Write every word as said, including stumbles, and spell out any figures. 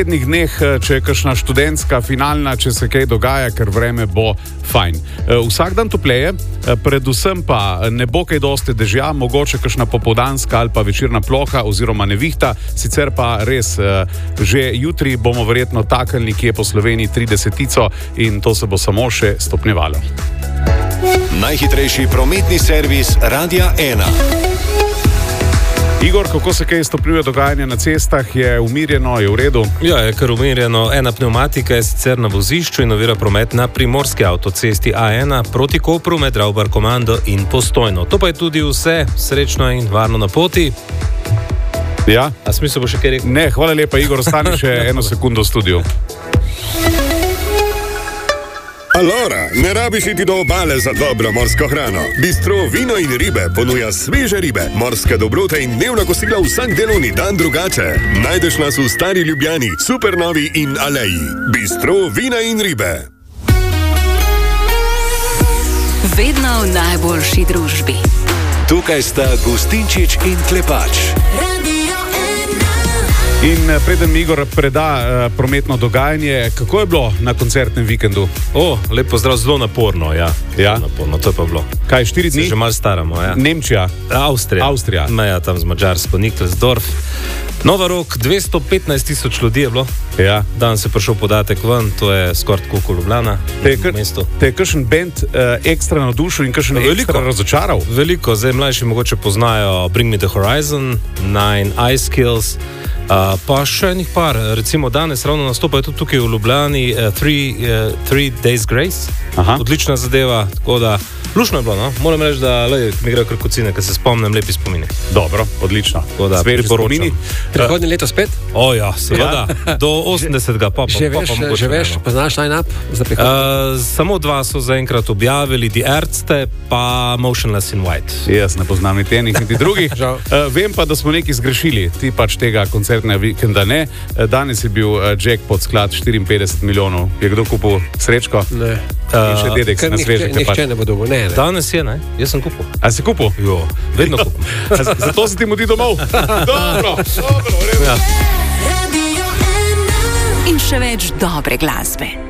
naslednjih dneh, če je kakšna študentska finalna, če se kaj dogaja, ker vreme bo fajn. Vsak dan topleje, predvsem pa ne bo kaj dosti dežja, mogoče kakšna popoldanska ali pa večerna ploha oziroma nevihta, sicer pa res že jutri bomo verjetno takali nekje po Sloveniji tridesetico in to se bo samo še stopnjevalo. Najhitrejši prometni servis Radia ena. Igor, kako se kaj stopnjuje dogajanje na cestah? Je umirjeno, je v redu? Ja, je kar umirjeno. Ena pneumatika je sicer na vozišču in ovira promet na primorski avtocesti A ena proti Kopru med Ravbar Komando in Postojno. To pa je tudi vse. Srečno in varno na poti. Ja? A smisel bo še kaj rekel? Ne, hvala lepa, Igor, ostani še eno sekundo v studiu. Alora, ne rabiš iti do obale za dobro morsko hrano. Bistro Vino in ribe ponuja sveže ribe, morske dobrote in dnevna kosila vsak delovni dan drugače. Najdeš nas v Stari Ljubljani, Supernovi in Aleji. Bistro Vina in ribe. Vedno v najboljši družbi. Tukaj sta Gustinčič in Klepač. In preden mi Igor preda uh, prometno dogajanje, kako je bilo na koncertnem vikendu? O, lep pozdrav, zelo naporno, ja. Ja? Naporno, to je pa bilo. Kaj, štiri dni? Se že malo staramo, ja. Nemčija? Avstrija. Avstrija. Meja tam z Madžarsko, Niklesdorf. Nova Rok, dvesto petnajst tisoč ljudi je bilo. Ja. Danes je prišel podatek ven, to je skoraj tako kot Ljubljana. Te je kakšen band uh, ekstra navdušil in kakšen ekstra razočaral? Veliko, zdaj mlajši mogoče poznajo Bring Me The Horizon, Nine Ice Kills, uh, pa še enih par. Recimo danes ravno nastopajo tudi tukaj v Ljubljani uh, three, uh, three Days Grace. Aha. Odlična zadeva, tako da lušno je bilo, no? Moram reči, da le, mi grejo krkocine, ker se spomnim, lepi spomini. Dobro, odlično. Sveži spomini. Prihodnje leto spet? O ja, seveda. Ja. Do osemdesetega pa, pa, že pa, veš, pa mogoče. Že veš, poznaš line-up za prihodnje? Uh, samo dva so zaenkrat objavili, The Ärzte pa Motionless in White. Jaz ne poznam niti enih, niti drugih. uh, vem pa, da smo nekaj zgrešili. Ti pač tega koncertnega vikenda ne. Uh, danes je bil uh, jackpot sklad štiriinpetdeset milijonov. Je kdo kupil srečko? Ne. In še dedek se na sveže. Nihče ne bo dobil, ne, ne. Danes je, ne? Jaz sem kupil. A si kupil? Jo, vedno kupim. Zato se ti mudi domov? Dobro, dobro, vreme. Ja. In še več dobre glasbe.